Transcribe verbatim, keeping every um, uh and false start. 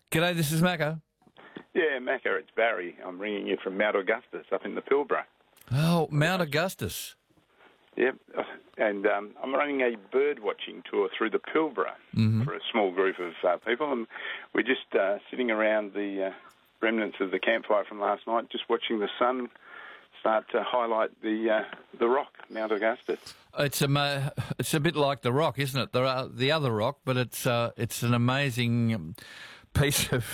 G'day, this is Macca. Yeah, Macca, it's Barry. I'm ringing you from Mount Augustus up in the Pilbara. Oh, Mount Augustus. Yep, and um, I'm running a bird watching tour through the Pilbara Mm-hmm. for a small group of uh, people, and we're just uh, sitting around the uh, remnants of the campfire from last night, just watching the sun start to highlight the uh, the rock, Mount Augustus. It's a ma- it's a bit like the Rock, isn't it? The uh, the other rock, but it's uh, it's an amazing piece of